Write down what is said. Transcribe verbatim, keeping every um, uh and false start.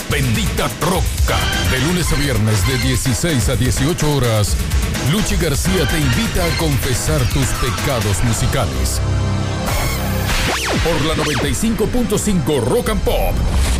Bendita Roca. De lunes a viernes de dieciséis a dieciocho horas, Luchi García te invita a confesar tus pecados musicales. Por la noventa y cinco punto cinco Rock and Pop.